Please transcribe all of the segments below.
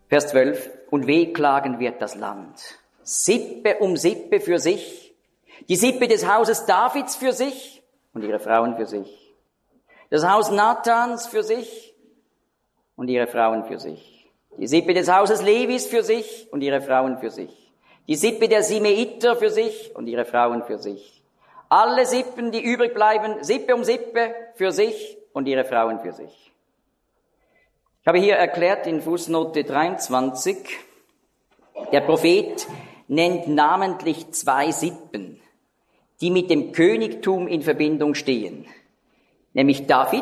Vers 12. Und wehklagen wird das Land. Sippe um Sippe für sich. Die Sippe des Hauses Davids für sich und ihre Frauen für sich. Das Haus Nathans für sich und ihre Frauen für sich. Die Sippe des Hauses Levis für sich und ihre Frauen für sich. Die Sippe der Simeiter für sich und ihre Frauen für sich. Alle Sippen, die übrig bleiben, Sippe um Sippe für sich und ihre Frauen für sich. Ich habe hier erklärt in Fußnote 23, der Prophet nennt namentlich 2 Sippen, die mit dem Königtum in Verbindung stehen, nämlich David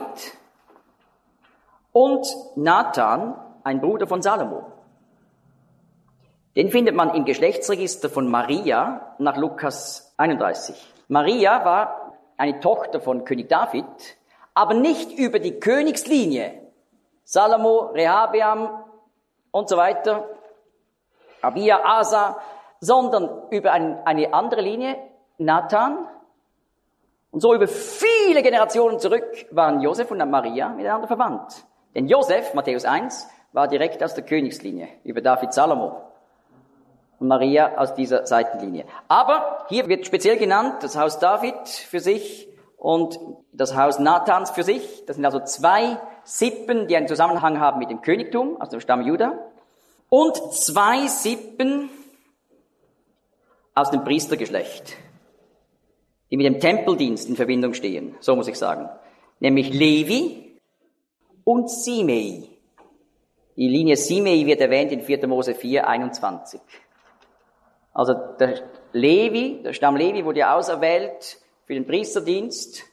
und Nathan, ein Bruder von Salomo. Den findet man im Geschlechtsregister von Maria nach Lukas 31. Maria war eine Tochter von König David, aber nicht über die Königslinie. Salomo, Rehabeam und so weiter, Abia, Asa, sondern über eine andere Linie, Nathan. Und so über viele Generationen zurück waren Josef und Maria miteinander verwandt. Denn Josef, Matthäus 1, war direkt aus der Königslinie, über David, Salomo. Und Maria aus dieser Seitenlinie. Aber hier wird speziell genannt das Haus David für sich und das Haus Nathans für sich. Das sind also 2 Sippen, die einen Zusammenhang haben mit dem Königtum aus dem Stamm Juda. Und 2 Sippen aus dem Priestergeschlecht, die mit dem Tempeldienst in Verbindung stehen, so muss ich sagen. Nämlich Levi und Simei. Die Linie Simei wird erwähnt in 4. Mose 4, 21. Also der Levi, der Stamm Levi wurde ja auserwählt für den Priesterdienst.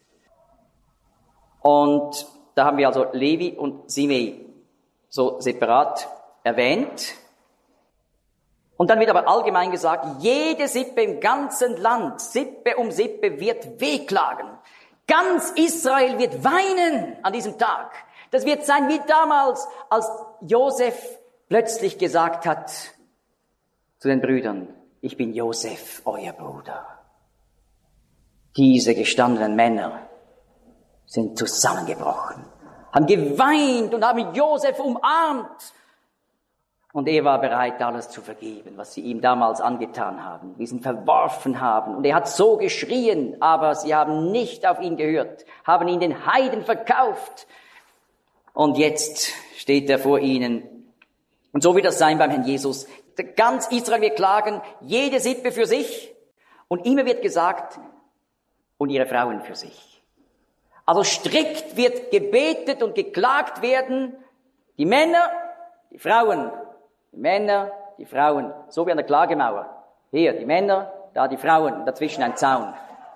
Und da haben wir also Levi und Simei so separat erwähnt. Und dann wird aber allgemein gesagt, jede Sippe im ganzen Land, Sippe um Sippe, wird wehklagen. Ganz Israel wird weinen an diesem Tag. Das wird sein wie damals, als Josef plötzlich gesagt hat zu den Brüdern, ich bin Josef, euer Bruder. Diese gestandenen Männer sind zusammengebrochen, haben geweint und haben Josef umarmt. Und er war bereit, alles zu vergeben, was sie ihm damals angetan haben, wie sie ihn verworfen haben. Und er hat so geschrien, aber sie haben nicht auf ihn gehört, haben ihn den Heiden verkauft. Und jetzt steht er vor ihnen. Und so wird das sein beim Herrn Jesus. Ganz Israel wird klagen, jede Sippe für sich. Und immer wird gesagt, und ihre Frauen für sich. Also strikt wird gebetet und geklagt werden, die Männer, die Frauen. Die Männer, die Frauen, so wie an der Klagemauer. Hier die Männer, da die Frauen, dazwischen ein Zaun.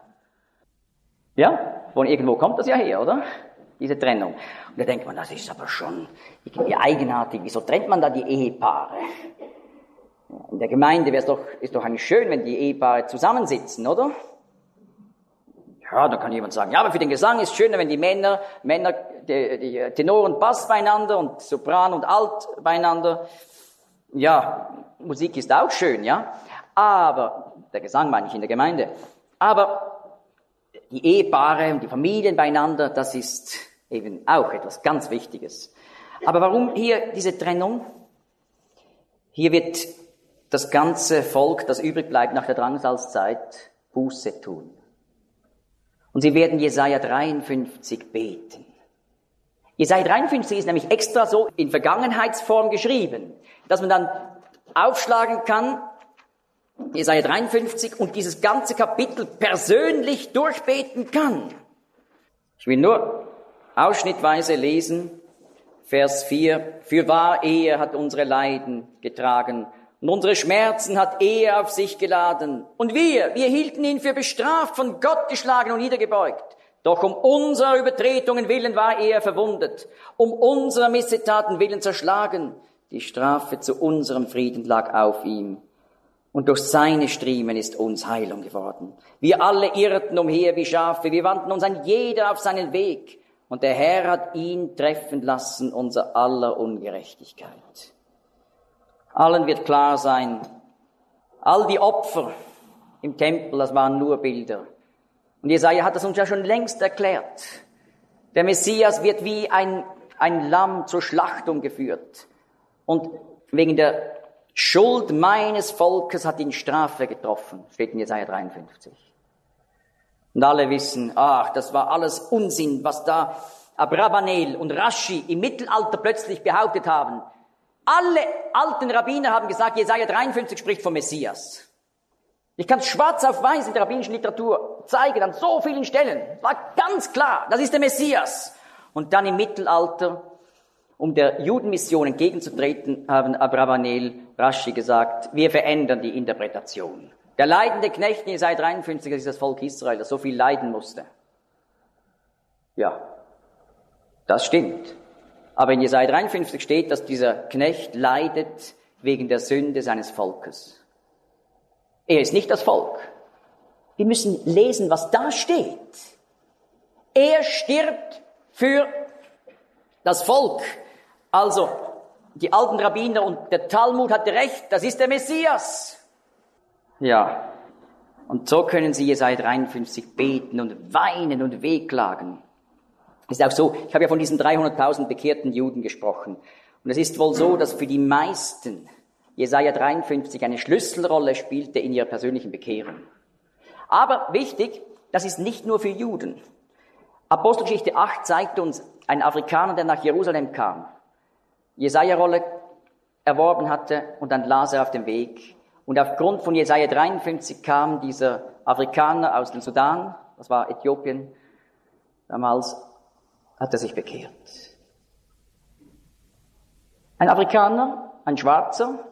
Ja, von irgendwo kommt das ja her, oder? Diese Trennung. Und da denkt man, das ist aber schon irgendwie eigenartig. Wieso trennt man da die Ehepaare? In der Gemeinde ist doch eigentlich schön, wenn die Ehepaare zusammensitzen, oder? Ja, dann kann jemand sagen, ja, aber für den Gesang ist es schöner, wenn die Männer, die Tenor und Bass beieinander und Sopran und Alt beieinander. Ja, Musik ist auch schön, ja. Aber, der Gesang meine ich in der Gemeinde. Aber die Ehepaare und die Familien beieinander, das ist eben auch etwas ganz Wichtiges. Aber warum hier diese Trennung? Hier wird das ganze Volk, das übrig bleibt nach der Drangsalzzeit, Buße tun. Und sie werden Jesaja 53 beten. Jesaja 53 ist nämlich extra so in Vergangenheitsform geschrieben, dass man dann aufschlagen kann, Jesaja 53, und dieses ganze Kapitel persönlich durchbeten kann. Ich will nur ausschnittweise lesen, Vers 4. Fürwahr, er hat unsere Leiden getragen und unsere Schmerzen hat er auf sich geladen. Und wir hielten ihn für bestraft, von Gott geschlagen und niedergebeugt. Doch um unserer Übertretungen willen war er verwundet, um unserer Missetaten willen zerschlagen. Die Strafe zu unserem Frieden lag auf ihm. Und durch seine Striemen ist uns Heilung geworden. Wir alle irrten umher wie Schafe, wir wandten uns ein jeder auf seinen Weg. Und der Herr hat ihn treffen lassen, unser aller Ungerechtigkeit. Allen wird klar sein, all die Opfer im Tempel, das waren nur Bilder. Und Jesaja hat das uns ja schon längst erklärt. Der Messias wird wie ein Lamm zur Schlachtung geführt. Und wegen der Schuld meines Volkes hat ihn Strafe getroffen, steht in Jesaja 53. Und alle wissen, ach, das war alles Unsinn, was da Abravanel und Rashi im Mittelalter plötzlich behauptet haben. Alle alten Rabbiner haben gesagt, Jesaja 53 spricht vom Messias. Ich kann es schwarz auf weiß in der rabbinischen Literatur zeigen, an so vielen Stellen. War ganz klar, das ist der Messias. Und dann im Mittelalter, um der Judenmission entgegenzutreten, haben Abravanel, Rashi gesagt, wir verändern die Interpretation. Der leidende Knecht in Jesaja 53, das ist das Volk Israel, das so viel leiden musste. Ja, das stimmt. Aber in Jesaja 53 steht, dass dieser Knecht leidet wegen der Sünde seines Volkes. Er ist nicht das Volk. Wir müssen lesen, was da steht. Er stirbt für das Volk. Also, die alten Rabbiner und der Talmud hatte recht, das ist der Messias. Ja, und so können Sie Jesaja 53 beten und weinen und wehklagen. Ist auch so, ich habe ja von diesen 300.000 bekehrten Juden gesprochen. Und es ist wohl so, dass für die meisten Jesaja 53 eine Schlüsselrolle spielte in ihrer persönlichen Bekehrung. Aber wichtig, das ist nicht nur für Juden. Apostelgeschichte 8 zeigt uns einen Afrikaner, der nach Jerusalem kam, Jesaja-Rolle erworben hatte und dann las er auf dem Weg. Und aufgrund von Jesaja 53 kam dieser Afrikaner aus dem Sudan, das war Äthiopien damals, hat er sich bekehrt. Ein Afrikaner, ein Schwarzer,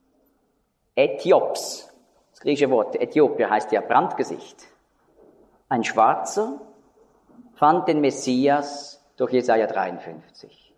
Äthiops, das griechische Wort Äthiopier heißt ja Brandgesicht. Ein Schwarzer fand den Messias durch Jesaja 53.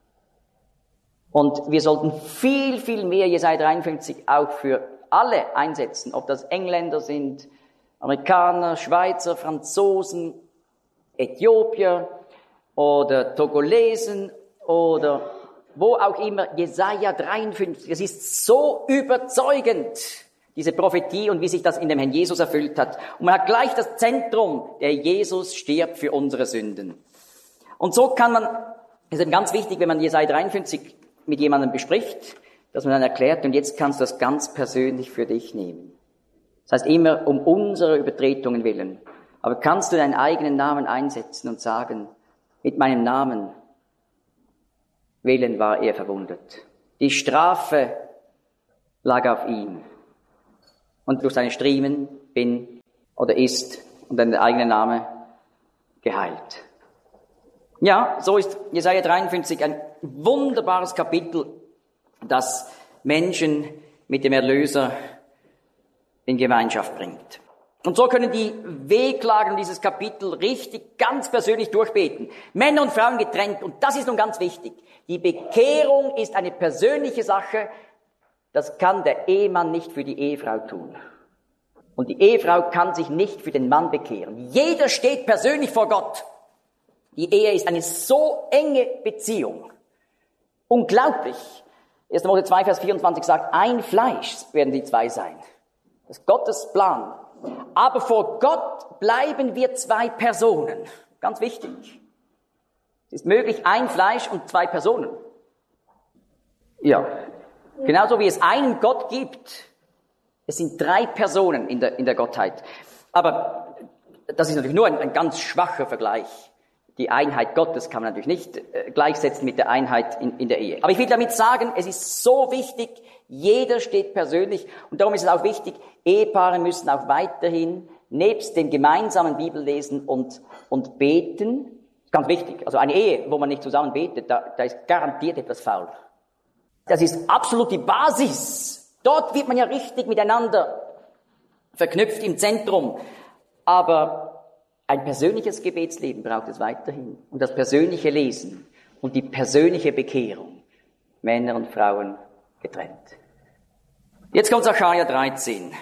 Und wir sollten viel, viel mehr Jesaja 53 auch für alle einsetzen, ob das Engländer sind, Amerikaner, Schweizer, Franzosen, Äthiopier oder Togolesen oder wo auch immer, Jesaja 53, das ist so überzeugend, diese Prophetie und wie sich das in dem Herrn Jesus erfüllt hat. Und man hat gleich das Zentrum, der Jesus stirbt für unsere Sünden. Und so kann man, es ist eben ganz wichtig, wenn man Jesaja 53 mit jemandem bespricht, dass man dann erklärt, und jetzt kannst du das ganz persönlich für dich nehmen. Das heißt immer um unsere Übertretungen willen. Aber kannst du deinen eigenen Namen einsetzen und sagen, mit meinem Namen willen war er verwundet. Die Strafe lag auf ihm. Und durch seine Striemen bin oder ist und dann der eigene Name geheilt. Ja, so ist Jesaja 53 ein wunderbares Kapitel, das Menschen mit dem Erlöser in Gemeinschaft bringt. Und so können die Wehklagen dieses Kapitel richtig ganz persönlich durchbeten. Männer und Frauen getrennt. Und das ist nun ganz wichtig. Die Bekehrung ist eine persönliche Sache. Das kann der Ehemann nicht für die Ehefrau tun. Und die Ehefrau kann sich nicht für den Mann bekehren. Jeder steht persönlich vor Gott. Die Ehe ist eine so enge Beziehung. Unglaublich. 1. Mose 2, Vers 24 sagt, ein Fleisch werden die zwei sein. Das ist Gottes Plan. Aber vor Gott bleiben wir zwei Personen. Ganz wichtig. Es ist möglich, ein Fleisch und zwei Personen. Ja, genauso wie es einen Gott gibt. Es sind drei Personen in der Gottheit. Aber das ist natürlich nur ein ganz schwacher Vergleich. Die Einheit Gottes kann man natürlich nicht gleichsetzen mit der Einheit in der Ehe. Aber ich will damit sagen, es ist so wichtig, jeder steht persönlich. Und darum ist es auch wichtig, Ehepaare müssen auch weiterhin nebst dem gemeinsamen Bibellesen und Beten, ganz wichtig, also eine Ehe, wo man nicht zusammen betet, da ist garantiert etwas faul. Das ist absolut die Basis. Dort wird man ja richtig miteinander verknüpft im Zentrum. Aber ein persönliches Gebetsleben braucht es weiterhin. Und das persönliche Lesen und die persönliche Bekehrung. Männer und Frauen getrennt. Jetzt kommt Sacharja 13.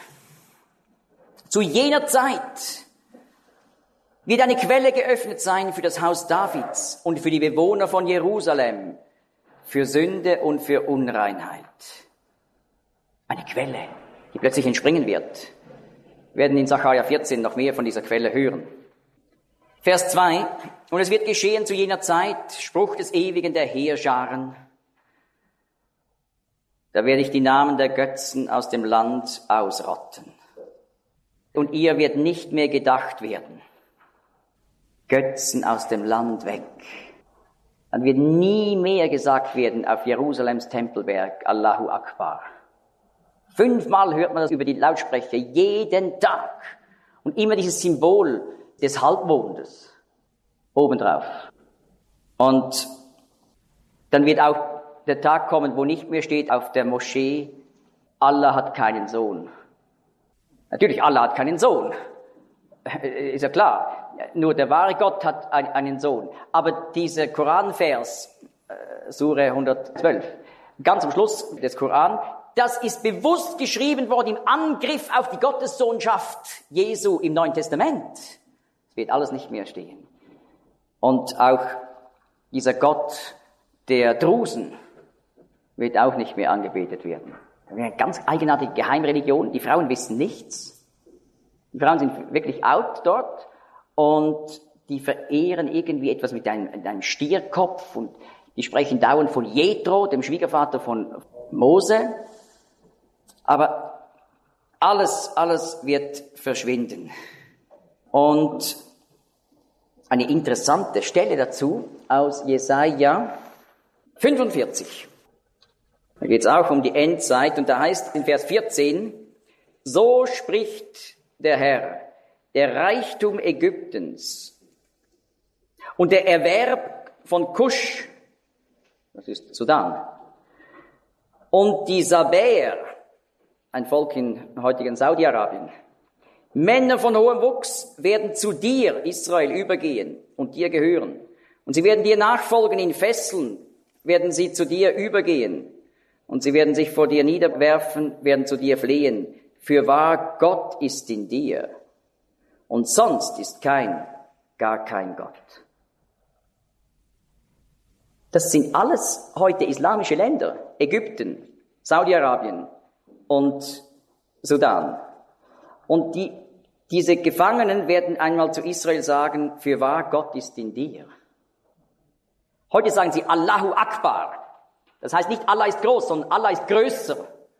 Zu jener Zeit wird eine Quelle geöffnet sein für das Haus Davids und für die Bewohner von Jerusalem, für Sünde und für Unreinheit. Eine Quelle, die plötzlich entspringen wird. Wir werden in Sacharja 14 noch mehr von dieser Quelle hören. Vers 2. Und es wird geschehen zu jener Zeit, Spruch des Ewigen der Heerscharen. da werde ich die Namen der Götzen aus dem Land ausrotten. Und ihr wird nicht mehr gedacht werden. Götzen aus dem Land weg. Dann wird nie mehr gesagt werden auf Jerusalems Tempelberg, Allahu Akbar. 5-mal hört man das über die Lautsprecher, jeden Tag. Und immer dieses Symbol des Halbmondes obendrauf. Und dann wird auch der Tag kommen, wo nicht mehr steht auf der Moschee, Allah hat keinen Sohn. Natürlich, Allah hat keinen Sohn. Ist ja klar. Nur der wahre Gott hat einen Sohn. Aber dieser Koranvers, Sure 112, ganz am Schluss des Koran, das ist bewusst geschrieben worden im Angriff auf die Gottessohnschaft Jesu im Neuen Testament. Es wird alles nicht mehr stehen. Und auch dieser Gott der Drusen wird auch nicht mehr angebetet werden. Eine ganz eigenartige Geheimreligion. Die Frauen wissen nichts. Die Frauen sind wirklich out dort und die verehren irgendwie etwas mit einem Stierkopf und die sprechen dauernd von Jethro, dem Schwiegervater von Mose. Aber alles wird verschwinden. Und eine interessante Stelle dazu aus Jesaja 45. Da geht es auch um die Endzeit und da heißt in Vers 14, so spricht der Herr, der Reichtum Ägyptens und der Erwerb von Kusch, das ist Sudan, und die Sabäer, ein Volk in heutigen Saudi-Arabien, Männer von hohem Wuchs werden zu dir, Israel, übergehen und dir gehören. Und sie werden dir nachfolgen in Fesseln, werden sie zu dir übergehen. Und sie werden sich vor dir niederwerfen, werden zu dir flehen. Fürwahr, Gott ist in dir. Und sonst ist gar kein Gott. Das sind alles heute islamische Länder. Ägypten, Saudi-Arabien und Sudan. Und diese Gefangenen werden einmal zu Israel sagen, fürwahr, Gott ist in dir. Heute sagen sie Allahu Akbar. Das heißt nicht Allah ist groß, sondern Allah ist größer.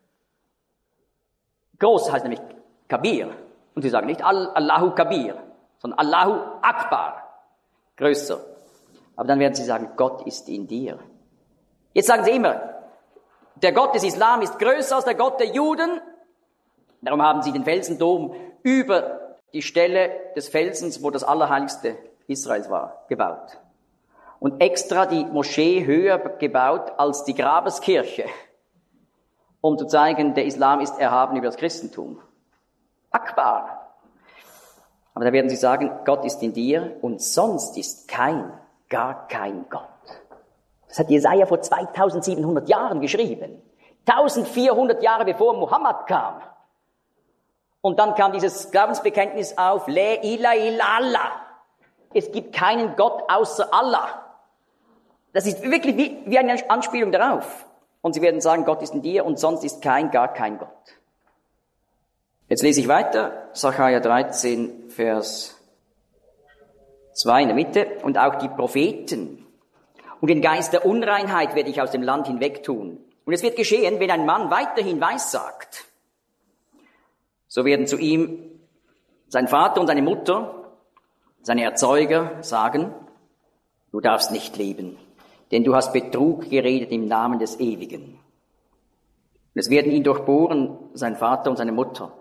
Groß heißt nämlich Kabir. Und sie sagen nicht Allahu Kabir, sondern Allahu Akbar. Größer. Aber dann werden sie sagen, Gott ist in dir. Jetzt sagen sie immer, der Gott des Islam ist größer als der Gott der Juden. Darum haben sie den Felsendom über die Stelle des Felsens, wo das Allerheiligste Israels war, gebaut. Und extra die Moschee höher gebaut als die Grabeskirche, um zu zeigen, der Islam ist erhaben über das Christentum. Akbar. Aber da werden sie sagen, Gott ist in dir und sonst ist gar kein Gott. Das hat Jesaja vor 2700 Jahren geschrieben. 1400 Jahre bevor Mohammed kam. Und dann kam dieses Glaubensbekenntnis auf, La ilaha illallah. Es gibt keinen Gott außer Allah. Das ist wirklich wie eine Anspielung darauf. Und sie werden sagen, Gott ist in dir und sonst ist gar kein Gott. Jetzt lese ich weiter, Sacharja 13, Vers 2 in der Mitte. Und auch die Propheten und den Geist der Unreinheit werde ich aus dem Land hinwegtun. Und es wird geschehen, wenn ein Mann weiterhin weissagt, so werden zu ihm sein Vater und seine Mutter, seine Erzeuger sagen, du darfst nicht leben, denn du hast Betrug geredet im Namen des Ewigen. Und es werden ihn durchbohren, sein Vater und seine Mutter,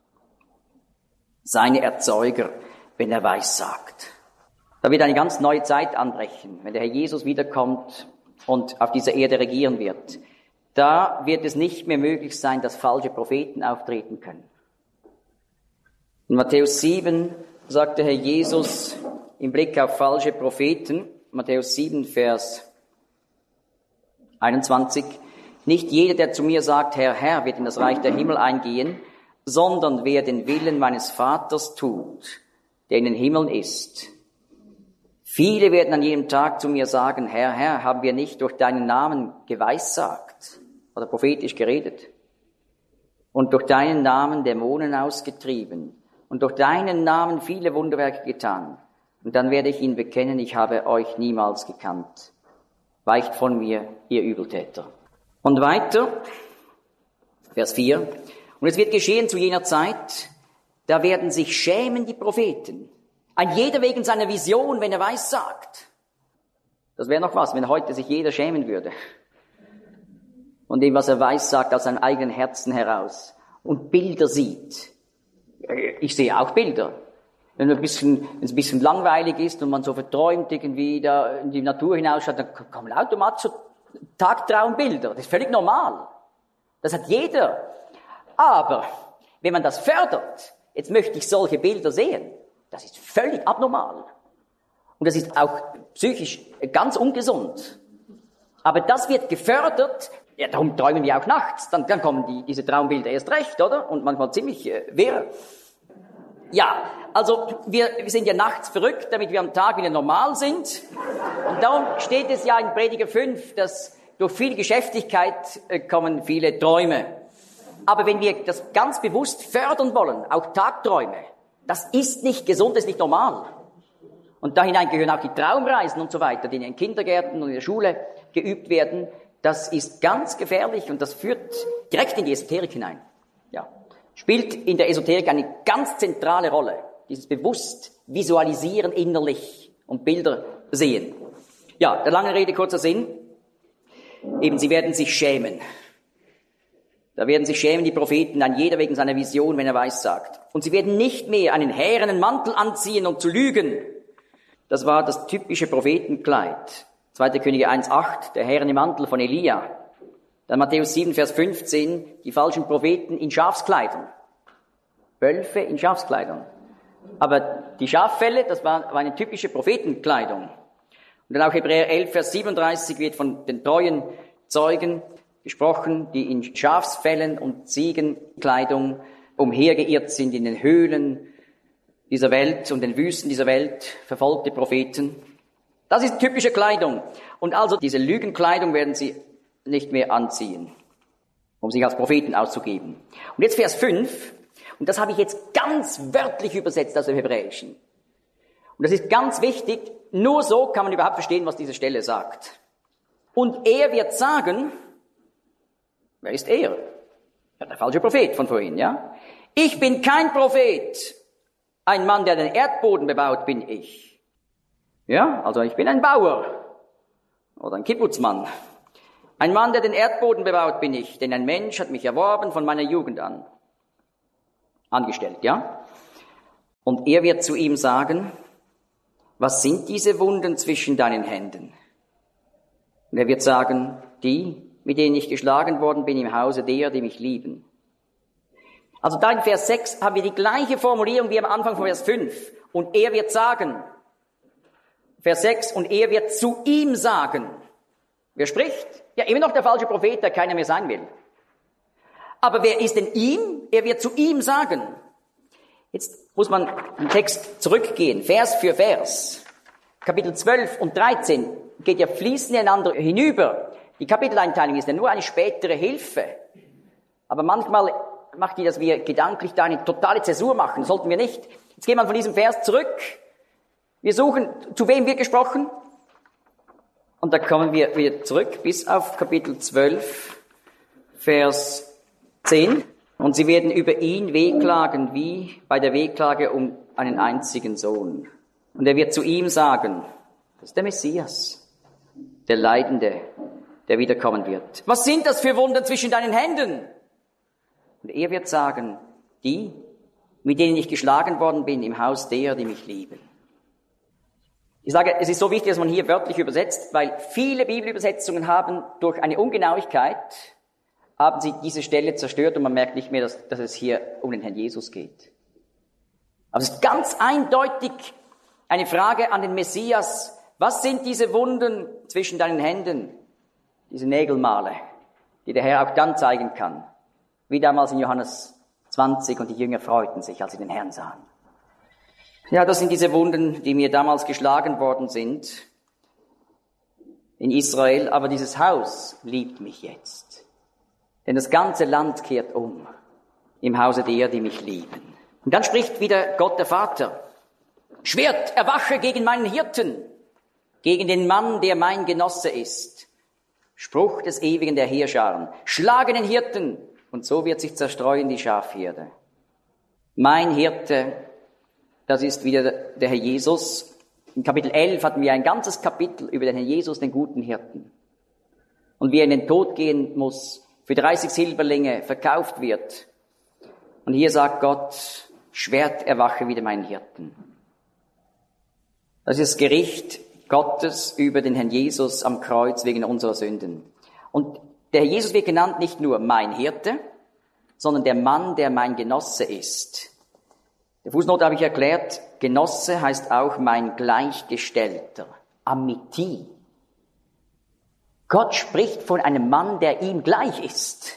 seine Erzeuger, wenn er weissagt. Da wird eine ganz neue Zeit anbrechen, wenn der Herr Jesus wiederkommt und auf dieser Erde regieren wird. Da wird es nicht mehr möglich sein, dass falsche Propheten auftreten können. In Matthäus 7 sagt der Herr Jesus im Blick auf falsche Propheten, Matthäus 7, Vers 21, nicht jeder, der zu mir sagt, Herr, Herr, wird in das Reich der Himmel eingehen, sondern wer den Willen meines Vaters tut, der in den Himmeln ist. Viele werden an jedem Tag zu mir sagen, Herr, Herr, haben wir nicht durch deinen Namen geweissagt oder prophetisch geredet und durch deinen Namen Dämonen ausgetrieben und durch deinen Namen viele Wunderwerke getan. Und dann werde ich ihnen bekennen, ich habe euch niemals gekannt. Weicht von mir, ihr Übeltäter. Und weiter, Vers 4. Und es wird geschehen zu jener Zeit, da werden sich schämen die Propheten. Ein jeder wegen seiner Vision, wenn er weissagt. Das wäre noch was, wenn heute sich jeder schämen würde. Von dem, was er weissagt, aus seinem eigenen Herzen heraus. Und Bilder sieht. Ich sehe auch Bilder. Wenn es ein bisschen langweilig ist und man so verträumt irgendwie da in die Natur hinausschaut, dann kommen automatisch so Tagtraumbilder. Das ist völlig normal. Das hat jeder. Aber wenn man das fördert, jetzt möchte ich solche Bilder sehen, das ist völlig abnormal. Und das ist auch psychisch ganz ungesund. Aber das wird gefördert, ja, darum träumen wir auch nachts, dann kommen diese Traumbilder erst recht, oder? Und manchmal ziemlich wirr. Ja, also wir sind ja nachts verrückt, damit wir am Tag wieder normal sind. Und darum steht es ja in Prediger 5, dass durch viel Geschäftigkeit kommen viele Träume. Aber wenn wir das ganz bewusst fördern wollen, auch Tagträume, das ist nicht gesund, das ist nicht normal. Und da hinein gehören auch die Traumreisen und so weiter, die in den Kindergärten und in der Schule geübt werden. Das ist ganz gefährlich und das führt direkt in die Esoterik hinein. Ja. Spielt in der Esoterik eine ganz zentrale Rolle. Dieses bewusst visualisieren innerlich und Bilder sehen. Ja, der lange Rede, kurzer Sinn. Eben, sie werden sich schämen. Da werden sich schämen die Propheten, ein jeder wegen seiner Vision, wenn er weissagt. Und sie werden nicht mehr einen härenen Mantel anziehen, um zu lügen. Das war das typische Prophetenkleid. 2. Könige 1,8, der härene Mantel von Elia. Dann Matthäus 7, Vers 15, die falschen Propheten in Schafskleidern. Wölfe in Schafskleidern. Aber die Schaffelle, das war eine typische Prophetenkleidung. Und dann auch Hebräer 11, Vers 37 wird von den treuen Zeugen gesprochen, die in Schafsfellen und Ziegenkleidung umhergeirrt sind in den Höhlen dieser Welt und den Wüsten dieser Welt, verfolgte Propheten. Das ist typische Kleidung. Und also diese Lügenkleidung werden sie nicht mehr anziehen, um sich als Propheten auszugeben. Und jetzt Vers 5, und das habe ich jetzt ganz wörtlich übersetzt aus dem Hebräischen. Und das ist ganz wichtig, nur so kann man überhaupt verstehen, was diese Stelle sagt. Und er wird sagen, wer ist er? Ja, der falsche Prophet von vorhin, ja? Ich bin kein Prophet. Ein Mann, der den Erdboden bebaut, bin ich. Ja, also ich bin ein Bauer oder ein Kibbutzmann. Ein Mann, der den Erdboden bebaut, bin ich, denn ein Mensch hat mich erworben von meiner Jugend an. Angestellt, ja? Und er wird zu ihm sagen, was sind diese Wunden zwischen deinen Händen? Und er wird sagen, die, mit denen ich geschlagen worden bin im Hause derer, die mich lieben. Also da in Vers 6 haben wir die gleiche Formulierung wie am Anfang von Vers 5. Und er wird sagen, Vers 6, und er wird zu ihm sagen. Wer spricht? Ja, immer noch der falsche Prophet, der keiner mehr sein will. Aber wer ist denn ihm? Er wird zu ihm sagen. Jetzt muss man den Text zurückgehen, Vers für Vers. Kapitel 12 und 13 geht ja fließend ineinander hinüber. Die Kapiteleinteilung ist ja nur eine spätere Hilfe. Aber manchmal macht die, dass wir gedanklich da eine totale Zäsur machen. Das sollten wir nicht. Jetzt gehen wir von diesem Vers zurück. Wir suchen, zu wem wird gesprochen? Und da kommen wir wieder zurück bis auf Kapitel 12, Vers 10. Und sie werden über ihn wehklagen, wie bei der Wehklage um einen einzigen Sohn. Und er wird zu ihm sagen, das ist der Messias, der Leidende, der wiederkommen wird. Was sind das für Wunden zwischen deinen Händen? Und er wird sagen, die, mit denen ich geschlagen worden bin im Haus derer, die mich lieben. Ich sage, es ist so wichtig, dass man hier wörtlich übersetzt, weil viele Bibelübersetzungen haben durch eine Ungenauigkeit, haben sie diese Stelle zerstört und man merkt nicht mehr, dass es hier um den Herrn Jesus geht. Aber es ist ganz eindeutig eine Frage an den Messias. Was sind diese Wunden zwischen deinen Händen? Diese Nägelmale, die der Herr auch dann zeigen kann. Wie damals in Johannes 20 und die Jünger freuten sich, als sie den Herrn sahen. Ja, das sind diese Wunden, die mir damals geschlagen worden sind in Israel. Aber dieses Haus liebt mich jetzt. Denn das ganze Land kehrt um im Hause derer, die mich lieben. Und dann spricht wieder Gott der Vater. Schwert, erwache gegen meinen Hirten, gegen den Mann, der mein Genosse ist. Spruch des Ewigen der Heerscharen. Schlage den Hirten, und so wird sich zerstreuen die Schafherde. Mein Hirte, das ist wieder der Herr Jesus. In Kapitel 11 hatten wir ein ganzes Kapitel über den Herrn Jesus, den guten Hirten. Und wie er in den Tod gehen muss, für 30 Silberlinge verkauft wird. Und hier sagt Gott, Schwert erwache wieder meinen Hirten. Das ist das Gericht Gottes über den Herrn Jesus am Kreuz wegen unserer Sünden. Und der Herr Jesus wird genannt nicht nur mein Hirte, sondern der Mann, der mein Genosse ist. Der Fußnote habe ich erklärt, Genosse heißt auch mein Gleichgestellter, Amiti. Gott spricht von einem Mann, der ihm gleich ist.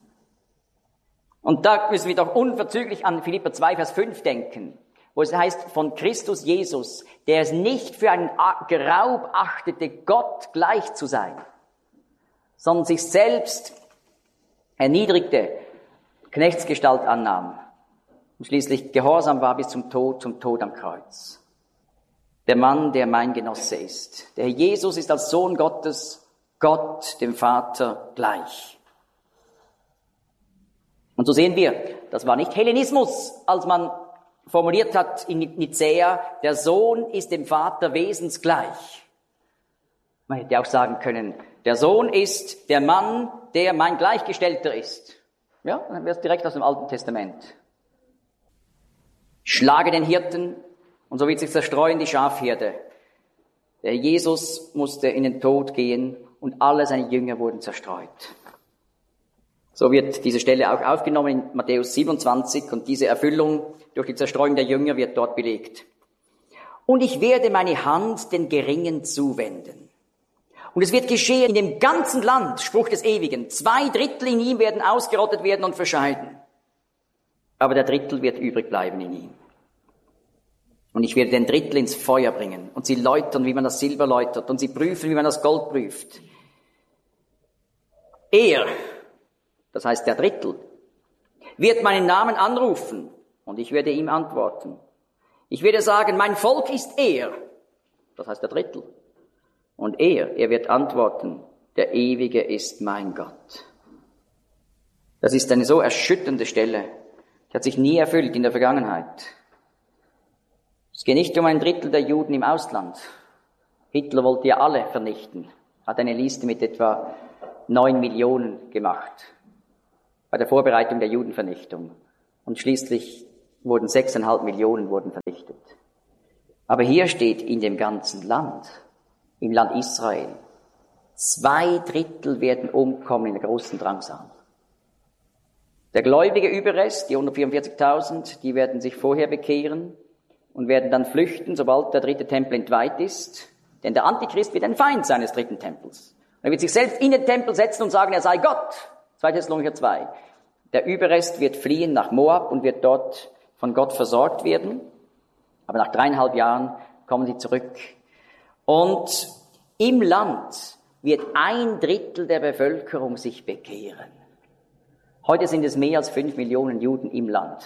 Und da müssen wir doch unverzüglich an Philipper 2, Vers 5 denken, wo es heißt, von Christus Jesus, der es nicht für einen Raub achtete, Gott gleich zu sein, sondern sich selbst erniedrigte, Knechtsgestalt annahm und schließlich gehorsam war bis zum Tod am Kreuz. Der Mann, der mein Genosse ist. Der Herr Jesus ist als Sohn Gottes, Gott dem Vater gleich. Und so sehen wir, das war nicht Hellenismus, als man formuliert hat in Nicäa, der Sohn ist dem Vater wesensgleich. Man hätte auch sagen können, der Sohn ist der Mann, der mein Gleichgestellter ist. Ja, dann wäre es direkt aus dem Alten Testament. Schlage den Hirten, und so wird sich zerstreuen die Schafherde. Der Jesus musste in den Tod gehen und alle seine Jünger wurden zerstreut. So wird diese Stelle auch aufgenommen in Matthäus 27 und diese Erfüllung durch die Zerstreuung der Jünger wird dort belegt. Und ich werde meine Hand den Geringen zuwenden. Und es wird geschehen in dem ganzen Land, Spruch des Ewigen. 2/3 in ihm werden ausgerottet werden und verscheiden. Aber der Drittel wird übrig bleiben in ihm. Und ich werde den Drittel ins Feuer bringen. Und sie läutern, wie man das Silber läutert. Und sie prüfen, wie man das Gold prüft. Er, das heißt der Drittel, wird meinen Namen anrufen. Und ich werde ihm antworten. Ich werde sagen, mein Volk ist er. Das heißt der Drittel. Und er wird antworten, der Ewige ist mein Gott. Das ist eine so erschütternde Stelle. Die hat sich nie erfüllt in der Vergangenheit. Es geht nicht um ein Drittel der Juden im Ausland. Hitler wollte ja alle vernichten. Hat eine Liste mit etwa 9 Millionen gemacht bei der Vorbereitung der Judenvernichtung. Und schließlich wurden 6,5 Millionen vernichtet. Aber hier steht in dem ganzen Land, im Land Israel, 2/3 werden umkommen in der großen Drangsal. Der gläubige Überrest, die 144.000, die werden sich vorher bekehren und werden dann flüchten, sobald der 3. Tempel entweiht ist. Denn der Antichrist wird ein Feind seines 3. Tempels. Er wird sich selbst in den Tempel setzen und sagen, er sei Gott. 2. Thessalonicher 2. Der Überrest wird fliehen nach Moab und wird dort von Gott versorgt werden. Aber nach 3,5 Jahren kommen sie zurück. Und im Land wird 1/3 der Bevölkerung sich bekehren. Heute sind es mehr als 5 Millionen Juden im Land.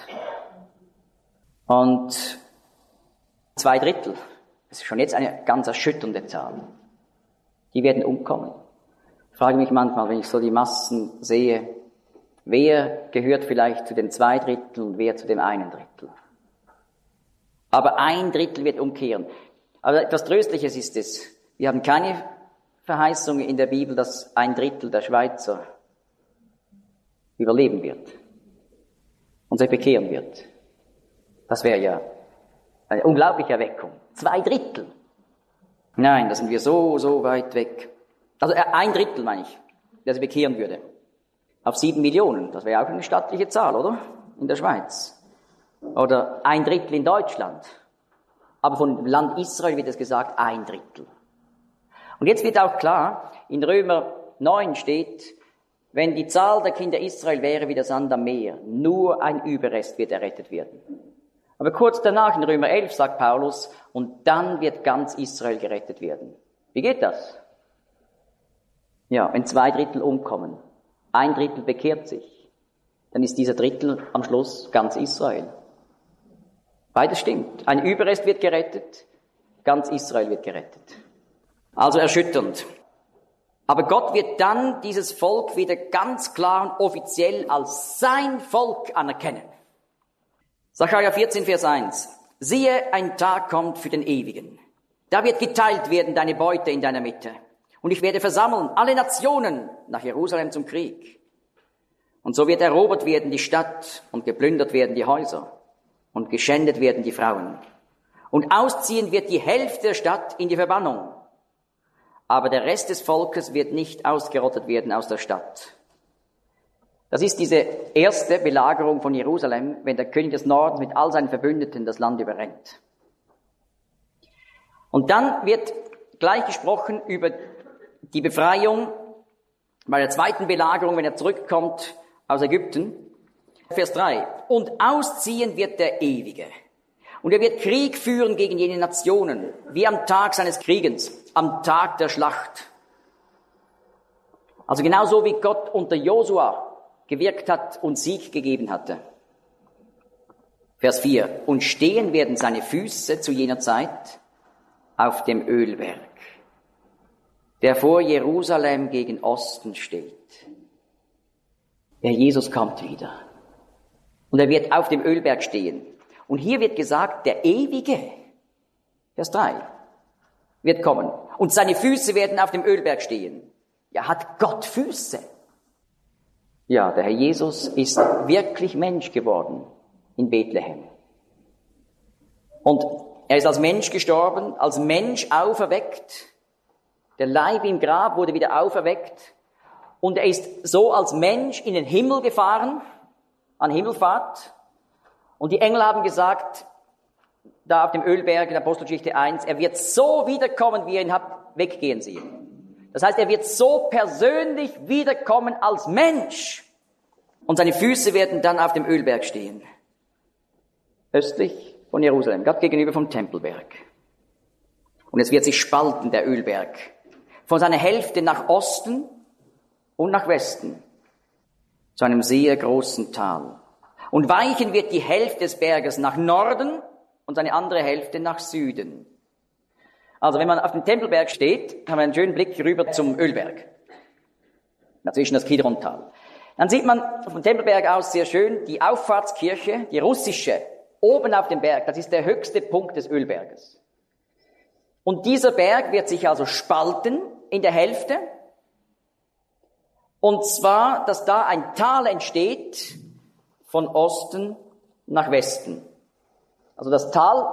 Und 2/3, das ist schon jetzt eine ganz erschütternde Zahl. Die werden umkommen. Ich frage mich manchmal, wenn ich so die Massen sehe, wer gehört vielleicht zu den 2/3 und wer zu dem 1/3. Aber 1/3 wird umkehren. Aber etwas Tröstliches ist es. Wir haben keine Verheißung in der Bibel, dass 1/3 der Schweizer überleben wird und sich bekehren wird. Das wäre ja eine unglaubliche Erweckung. 2/3. Nein, da sind wir so weit weg. Also 1/3 meine ich, der sich bekehren würde. Auf 7 Millionen, das wäre auch eine stattliche Zahl, oder? In der Schweiz. Oder 1/3 in Deutschland. Aber von dem Land Israel wird es gesagt 1/3. Und jetzt wird auch klar, in Römer 9 steht, wenn die Zahl der Kinder Israel wäre wie der Sand am Meer, nur ein Überrest wird errettet werden. Aber kurz danach, in Römer 11, sagt Paulus, und dann wird ganz Israel gerettet werden. Wie geht das? Ja, wenn 2/3 umkommen, 1/3 bekehrt sich, dann ist dieser Drittel am Schluss ganz Israel. Beides stimmt. Ein Überrest wird gerettet, ganz Israel wird gerettet. Also erschütternd. Aber Gott wird dann dieses Volk wieder ganz klar und offiziell als sein Volk anerkennen. Sacharja 14, Vers 1. Siehe, ein Tag kommt für den Ewigen. Da wird geteilt werden deine Beute in deiner Mitte. Und ich werde versammeln alle Nationen nach Jerusalem zum Krieg. Und so wird erobert werden die Stadt und geplündert werden die Häuser und geschändet werden die Frauen. Und ausziehen wird die Hälfte der Stadt in die Verbannung. Aber der Rest des Volkes wird nicht ausgerottet werden aus der Stadt. Das ist diese erste Belagerung von Jerusalem, wenn der König des Nordens mit all seinen Verbündeten das Land überrennt. Und dann wird gleich gesprochen über die Befreiung bei der zweiten Belagerung, wenn er zurückkommt aus Ägypten. Vers 3. Und ausziehen wird der Ewige. Und er wird Krieg führen gegen jene Nationen, wie am Tag seines Kriegens, am Tag der Schlacht. Also genauso wie Gott unter Josua gewirkt hat und Sieg gegeben hatte. Vers 4. Und stehen werden seine Füße zu jener Zeit auf dem Ölberg, der vor Jerusalem gegen Osten steht. Der Jesus kommt wieder. Und er wird auf dem Ölberg stehen. Und hier wird gesagt, der Ewige, Vers 3, wird kommen. Und seine Füße werden auf dem Ölberg stehen. Ja, hat Gott Füße? Ja, der Herr Jesus ist wirklich Mensch geworden in Bethlehem. Und er ist als Mensch gestorben, als Mensch auferweckt. Der Leib im Grab wurde wieder auferweckt. Und er ist so als Mensch in den Himmel gefahren, an Himmelfahrt. Und die Engel haben gesagt, da auf dem Ölberg in Apostelgeschichte 1, er wird so wiederkommen, wie ihr ihn habt weggehen sehen. Das heißt, er wird so persönlich wiederkommen als Mensch. Und seine Füße werden dann auf dem Ölberg stehen. Östlich von Jerusalem, gerade gegenüber vom Tempelberg. Und es wird sich spalten, der Ölberg. Von seiner Hälfte nach Osten und nach Westen. Zu einem sehr großen Tal. Und weichen wird die Hälfte des Berges nach Norden und seine andere Hälfte nach Süden. Also wenn man auf dem Tempelberg steht, haben wir einen schönen Blick rüber zum Ölberg. Dazwischen das Kidrontal. Dann sieht man vom Tempelberg aus sehr schön die Auffahrtskirche, die russische, oben auf dem Berg. Das ist der höchste Punkt des Ölberges. Und dieser Berg wird sich also spalten in der Hälfte. Und zwar, dass da ein Tal entsteht von Osten nach Westen. Also das Tal